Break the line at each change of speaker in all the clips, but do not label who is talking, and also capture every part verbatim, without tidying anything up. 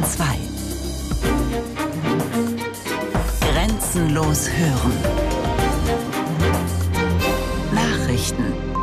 zwei. Grenzenlos hören. Nachrichten.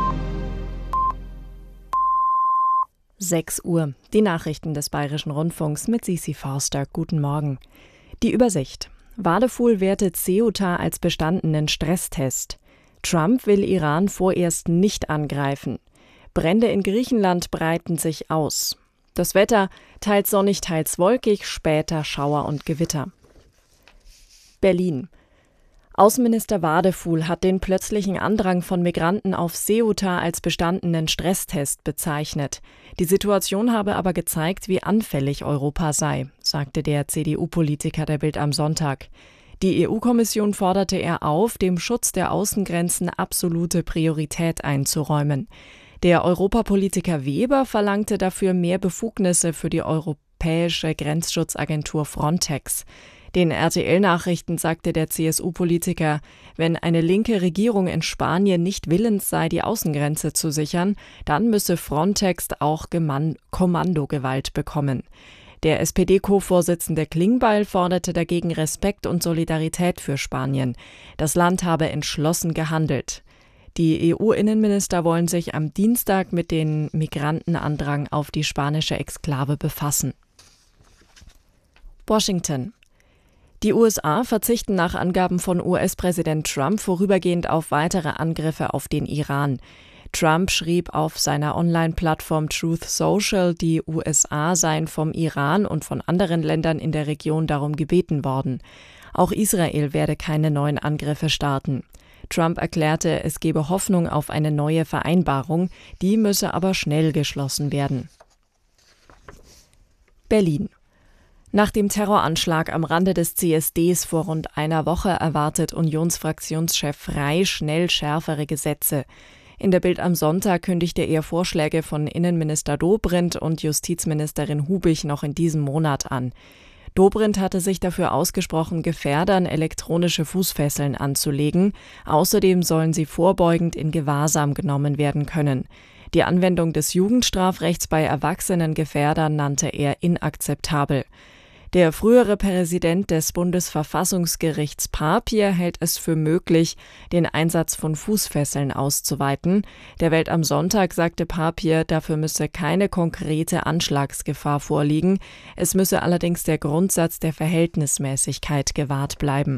sechs Uhr. Die Nachrichten des Bayerischen Rundfunks mit Sisi Forster. Guten Morgen. Die Übersicht. Wadefuhl wertet Ceuta als bestandenen Stresstest. Trump will Iran vorerst nicht angreifen. Brände in Griechenland breiten sich aus. Das Wetter teils sonnig, teils wolkig, später Schauer und Gewitter. Berlin. Außenminister Wadefuhl hat den plötzlichen Andrang von Migranten auf Ceuta als bestandenen Stresstest bezeichnet. Die Situation habe aber gezeigt, wie anfällig Europa sei, sagte der C D U-Politiker der Bild am Sonntag. Die E U-Kommission forderte er auf, dem Schutz der Außengrenzen absolute Priorität einzuräumen. Der Europapolitiker Weber verlangte dafür mehr Befugnisse für die europäische Grenzschutzagentur Frontex. Den R T L-Nachrichten sagte der C S U-Politiker, wenn eine linke Regierung in Spanien nicht willens sei, die Außengrenze zu sichern, dann müsse Frontex auch Geman- Kommandogewalt bekommen. Der S P D-Co-Vorsitzende Klingbeil forderte dagegen Respekt und Solidarität für Spanien. Das Land habe entschlossen gehandelt. Die E U-Innenminister wollen sich am Dienstag mit dem Migrantenandrang auf die spanische Exklave befassen. Washington. Die U S A verzichten nach Angaben von U S-Präsident Trump vorübergehend auf weitere Angriffe auf den Iran. Trump schrieb auf seiner Online-Plattform Truth Social, die U S A seien vom Iran und von anderen Ländern in der Region darum gebeten worden. Auch Israel werde keine neuen Angriffe starten. Trump erklärte, es gebe Hoffnung auf eine neue Vereinbarung, die müsse aber schnell geschlossen werden. Berlin. Nach dem Terroranschlag am Rande des C S Ds vor rund einer Woche erwartet Unionsfraktionschef Frey schnell schärfere Gesetze. In der Bild am Sonntag kündigte er Vorschläge von Innenminister Dobrindt und Justizministerin Hubig noch in diesem Monat an. Dobrindt hatte sich dafür ausgesprochen, Gefährdern elektronische Fußfesseln anzulegen. Außerdem sollen sie vorbeugend in Gewahrsam genommen werden können. Die Anwendung des Jugendstrafrechts bei erwachsenen Gefährdern nannte er inakzeptabel. Der frühere Präsident des Bundesverfassungsgerichts Papier hält es für möglich, den Einsatz von Fußfesseln auszuweiten. Der Welt am Sonntag sagte Papier, dafür müsse keine konkrete Anschlagsgefahr vorliegen. Es müsse allerdings der Grundsatz der Verhältnismäßigkeit gewahrt bleiben.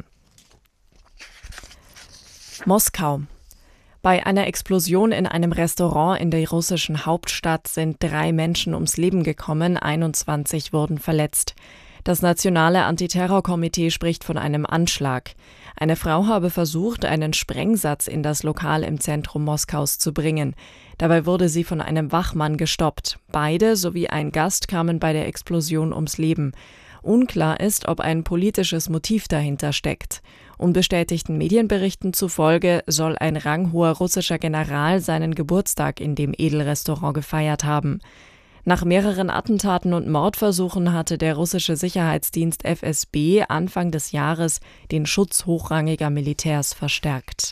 Moskau. Bei einer Explosion in einem Restaurant in der russischen Hauptstadt sind drei Menschen ums Leben gekommen, einundzwanzig wurden verletzt. Das Nationale Antiterrorkomitee spricht von einem Anschlag. Eine Frau habe versucht, einen Sprengsatz in das Lokal im Zentrum Moskaus zu bringen. Dabei wurde sie von einem Wachmann gestoppt. Beide sowie ein Gast kamen bei der Explosion ums Leben. Unklar ist, ob ein politisches Motiv dahinter steckt. Unbestätigten Medienberichten zufolge soll ein ranghoher russischer General seinen Geburtstag in dem Edelrestaurant gefeiert haben. Nach mehreren Attentaten und Mordversuchen hatte der russische Sicherheitsdienst F S B Anfang des Jahres den Schutz hochrangiger Militärs verstärkt.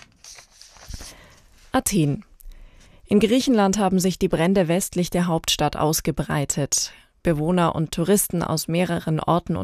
Athen. In Griechenland haben sich die Brände westlich der Hauptstadt ausgebreitet. Bewohner und Touristen aus mehreren Orten